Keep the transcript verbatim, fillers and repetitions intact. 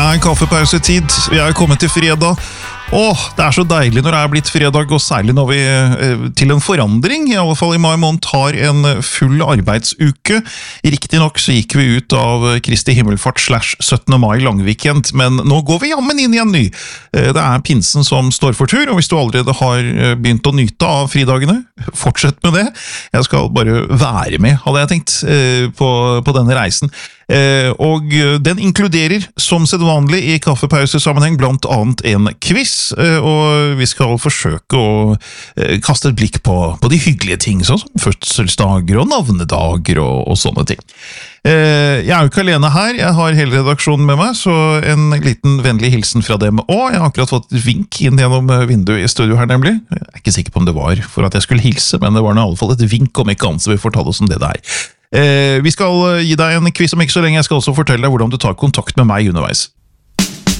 er kaffepausetid. Vi er kommet til fredag. Åh, det er så deilig når det er blitt fredag, og særlig når vi eh, til en forandring, i alle fall i mai måned, har en full arbeidsuke. Riktig nok så gikk vi ut av Kristi himmelfart slash syttende mai langweekend, men nå går vi jammen inn i en ny. Eh, det er pinsen som står for tur, og hvis du allerede har begynt å nyte av fridagene, fortsett med det. Jeg skal bare være med, hadde jeg tenkt, eh, på, på denne reisen. Eh, og den inkluderer som sedvanlig i kaffepausesammenheng blant annet en quiz, eh, og vi skal forsøke å eh, kaste et blikk på, på de hyggelige ting, sånn som fødselsdager og navnedager og, og sånne ting. Eh, jeg er jo ikke alene her, jeg har hele redaksjonen med meg, så en liten vennlig hilsen fra dem også. Jeg har akkurat fått et vink inn gjennom vinduet i studio her nemlig. Jeg er ikke sikker på om det var for at jeg skulle hilse, men det var i alle fall et vink om ikke annet, så vi får ta det som det det er. Eh, vi skal gi deg en quiz om ikke så lenge. Jeg skal også fortelle deg hvordan du tar kontakt med meg underveis.